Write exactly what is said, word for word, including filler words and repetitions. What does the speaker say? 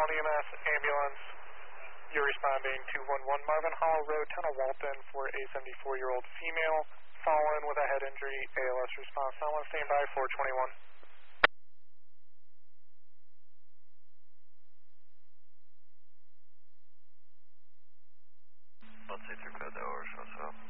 County E M S ambulance. You're responding to one one Marvin Hall Road, Town of Walton for a seventy-four-year-old female fallen with a head injury. A L S response. nine one standby, four twenty-one. Let's see through code that over, so so.